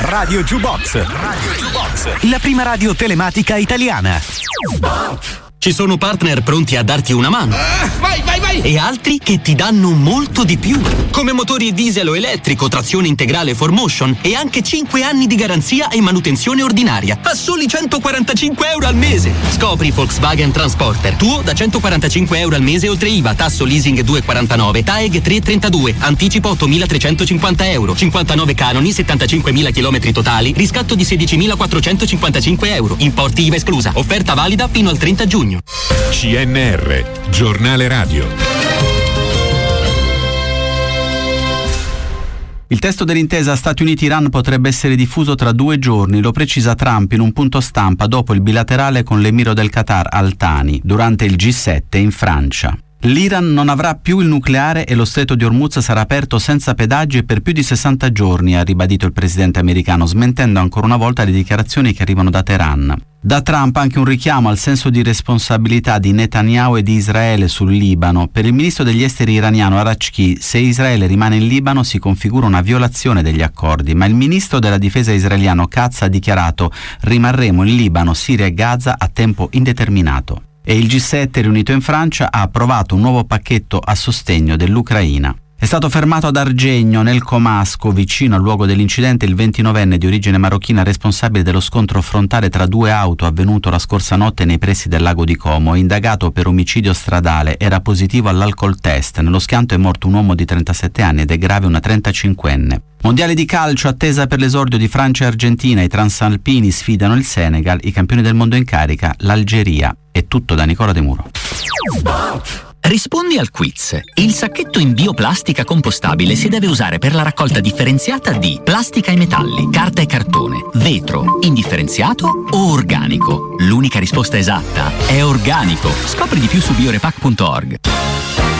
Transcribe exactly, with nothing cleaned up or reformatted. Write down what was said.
Radio Jukebox. Radio Jukebox. La prima radio telematica italiana. Ci sono partner pronti a darti una mano. Uh, vai, vai, vai! E altri che ti danno molto di più. Come motori diesel o elettrico, trazione integrale four motion e anche cinque anni di garanzia e manutenzione ordinaria. A soli centoquarantacinque euro al mese. Scopri Volkswagen Transporter. Tuo da centoquarantacinque euro al mese oltre I V A, tasso leasing due virgola quarantanove, T A E G tre virgola trentadue, anticipo ottomilatrecentocinquanta euro, cinquantanove canoni, settantacinquemila chilometri totali, riscatto di sedicimilaquattrocentocinquantacinque euro. Importi I V A esclusa. Offerta valida fino al trenta giugno. C N R, giornale radio. Il testo dell'intesa Stati Uniti-Iran potrebbe essere diffuso tra due giorni, lo precisa Trump in un punto stampa dopo il bilaterale con l'emiro del Qatar Al Thani durante il G sette in Francia. L'Iran non avrà più il nucleare e lo stretto di Hormuz sarà aperto senza pedaggi per più di sessanta giorni, ha ribadito il presidente americano, smentendo ancora una volta le dichiarazioni che arrivano da Teheran. Da Trump anche un richiamo al senso di responsabilità di Netanyahu e di Israele sul Libano. Per il ministro degli esteri iraniano Arachki, se Israele rimane in Libano si configura una violazione degli accordi, ma il ministro della difesa israeliano Katz ha dichiarato: rimarremo in Libano, Siria e Gaza a tempo indeterminato. E il G sette riunito in Francia ha approvato un nuovo pacchetto a sostegno dell'Ucraina. È stato fermato ad Argegno, nel Comasco, vicino al luogo dell'incidente, il ventinovenne di origine marocchina responsabile dello scontro frontale tra due auto avvenuto la scorsa notte nei pressi del lago di Como. Indagato per omicidio stradale, era positivo all'alcol test. Nello schianto è morto un uomo di trentasette anni ed è grave una trentacinquenne. Mondiale di calcio, attesa per l'esordio di Francia e Argentina. I transalpini sfidano il Senegal, i campioni del mondo in carica, l'Algeria. È tutto da Nicola De Muro. Rispondi al quiz. Il sacchetto in bioplastica compostabile si deve usare per la raccolta differenziata di plastica e metalli, carta e cartone, vetro, indifferenziato o organico. L'unica risposta esatta è organico. Scopri di più su biorepack punto org.